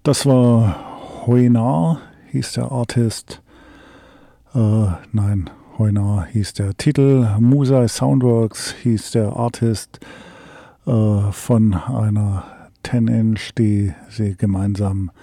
Das war Hoinar, hieß der Artist. Nein, Hoinar hieß der Titel. Musai Soundworks hieß der Artist von einer 10-Inch, die sie gemeinsam